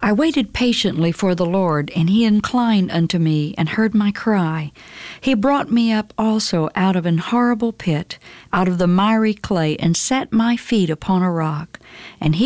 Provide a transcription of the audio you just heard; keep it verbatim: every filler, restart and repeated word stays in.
I waited patiently for the Lord, and he inclined unto me, and heard my cry. He brought me up also out of an horrible pit, out of the miry clay, and set my feet upon a rock. And he